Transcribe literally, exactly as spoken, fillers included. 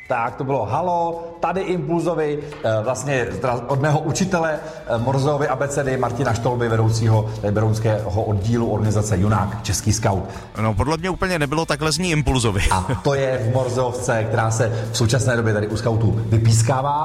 Tak to bylo halo, tady Impulzovi, vlastně od mého učitele Morzeovy abecedy Martina Štolby, vedoucího berounského oddílu organizace Junák, Český skaut. No podle mě úplně nebylo takhle zní Impulzovi. A to je v Morzeovce, která se v současné době tady u skautů vypískává.